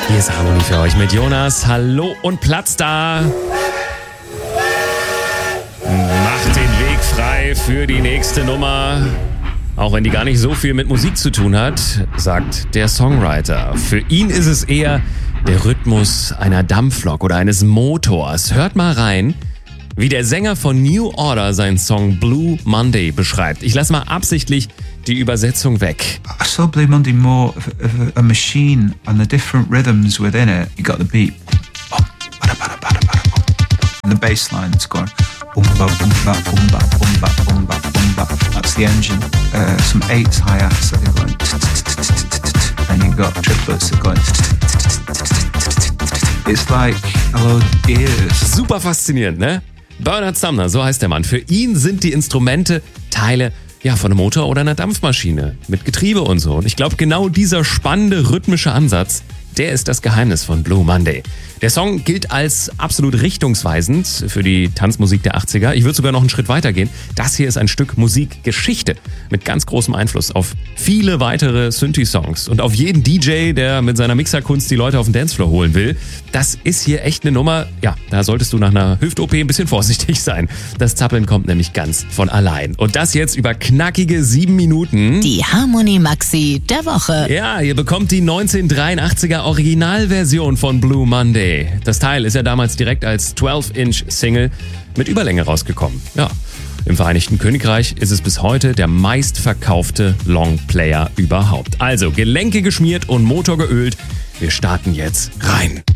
Hier ist Harmony für euch mit Jonas. Hallo und Platz da. Macht den Weg frei für die nächste Nummer. Auch wenn die gar nicht so viel mit Musik zu tun hat, sagt der Songwriter. Für ihn ist es eher der Rhythmus einer Dampflok oder eines Motors. Hört mal rein, wie der Sänger von New Order seinen Song Blue Monday beschreibt. Ich lasse mal absichtlich die Übersetzung weg. I saw Blue Monday more of a machine and the different rhythms within it. You got the beat. And the bass line's going boom ba boom ba boom ba boom ba boom ba boom ba. That's the engine. Some eights hi-hats that are going and you got triplets that are going. It's like a load of gears. Super faszinierend, ne? Bernard Sumner, so heißt der Mann. Für ihn sind die Instrumente Teile von einem Motor oder einer Dampfmaschine mit Getriebe und so. Und ich glaube, genau dieser spannende rhythmische Ansatz, der ist das Geheimnis von Blue Monday. Der Song gilt als absolut richtungsweisend für die Tanzmusik der 80er. Ich würde sogar noch einen Schritt weiter gehen. Das hier ist ein Stück Musikgeschichte mit ganz großem Einfluss auf viele weitere Synthi-Songs und auf jeden DJ, der mit seiner Mixerkunst die Leute auf den Dancefloor holen will. Das ist hier echt eine Nummer, da solltest du nach einer Hüft-OP ein bisschen vorsichtig sein. Das Zappeln kommt nämlich ganz von allein. Und das jetzt über knackige 7 Minuten. Die Harmony Maxi der Woche. Ja, ihr bekommt die 1983er Originalversion von Blue Monday. Das Teil ist ja damals direkt als 12-Inch-Single mit Überlänge rausgekommen. Ja, im Vereinigten Königreich ist es bis heute der meistverkaufte Longplayer überhaupt. Also Gelenke geschmiert und Motor geölt. Wir starten jetzt rein.